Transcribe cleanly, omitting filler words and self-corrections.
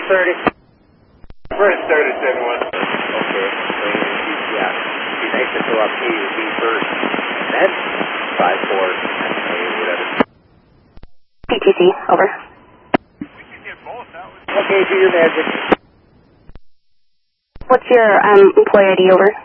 30. First start at 7-1. Okay, so yeah, it'd be nice to fill up P with B first, and then 5-4, A, whatever. PTC, over. We can get both, that was... Okay, do your magic. What's your employee ID, over?